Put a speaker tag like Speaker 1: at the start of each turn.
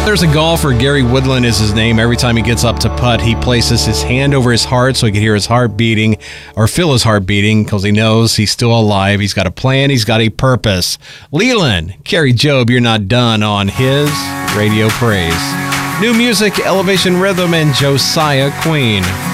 Speaker 1: there's a golfer, Gary Woodland is his name. Every time he gets up to putt, he places his hand over his heart so he can hear his heart beating or feel his heart beating because he knows he's still alive. He's got a plan. He's got a purpose. Leland, Carrie Job, You're Not Done on his Radio Praise. New music, Elevation Rhythm, and Josiah Queen.